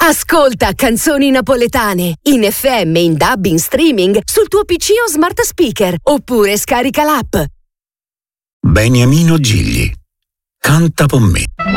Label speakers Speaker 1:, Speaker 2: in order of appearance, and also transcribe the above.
Speaker 1: Ascolta canzoni napoletane in FM, in DAB, in streaming sul tuo PC o smart speaker oppure scarica l'app.
Speaker 2: Beniamino Gigli, canta con me.